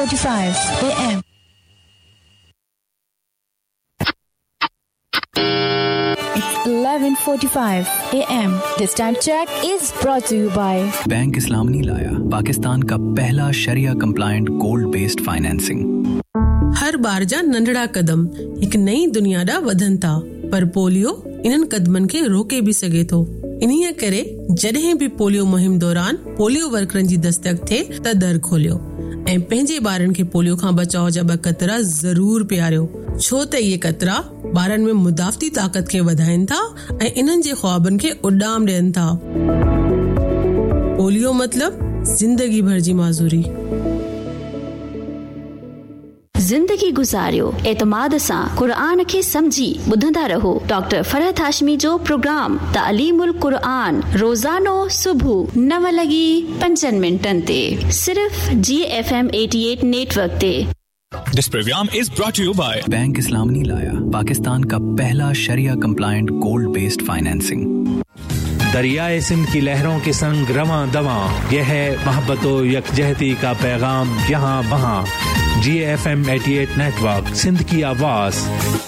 11:45 a.m. It's 11:45 a.m. This time check is brought to you by bank इस्लाम नहीं लाया, पाकिस्तान का पहला शरिया कंप्लायंट गोल्ड बेस्ड फाइनेंसिंग। हर बार जा नंढड़ा कदम एक नई दुनिया दा वधन था, पर पोलियो इन्हनि कदमनि खे रोके भी सघे थो। इन्हीअ करे जॾहिं बि पोलियो मुहिम दौरान पोलियो वर्करनि जी दस्तक थिए त दर खोलियो ऐं पंहिंजे ॿारनि खे पोलियो खां बचाव जा 2 कतरा ज़रूर पियारियो, छो त इहे कतरा ॿारनि में मुदाफ़ती ताक़त खे वधाइनि था ऐं इन्हनि जे ख्वाबनि खे उॾाम ॾियनि था। पोलियो मतलब ज़िंदगी भर जी माज़ूरी। जिंदगी गुजारियो एतमाद सां कुरान खे समझी ॿुधंदा रहो। डॉक्टर फरहत हाशमी जो प्रोग्राम तालीमुल कुरान रोजानो सुबह 9:05 ते सिर्फ GFM 88 नेटवर्क ते। This program is brought to you by bank इस्लाम नहीं लाया, पाकिस्तान का पहला शरिया compliant gold based financing. दरियाए Sindh की लहरों के संग रवां दवां, यह है मोहब्बत व यकजहती का पैगाम यहाँ वहाँ। GFM 88 नेटवर्क, सिंध की आवाज।